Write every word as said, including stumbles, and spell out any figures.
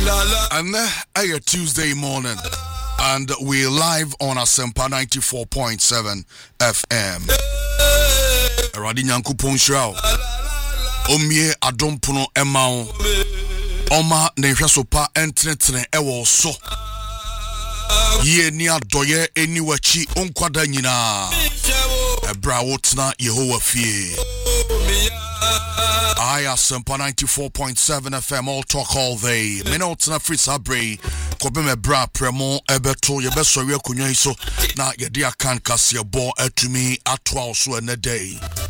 And uh, Tuesday morning, and we're live on Asempa ninety-four point seven F M. Radi Nyanku Ponshao. Omye Adompuno Emao. Oma Nenhwasopa entretene ewo so. Ye ni adoye eniwachi onkwada nyina. Ebra wotna Yehowa fie. I Asempa ninety-four point seven F M, all talk all day. Minotna free sabre. Kobe me bra premo ebeto ye beso ye kunyo iso na ye dia kan kase bo etumi atwa so ene day.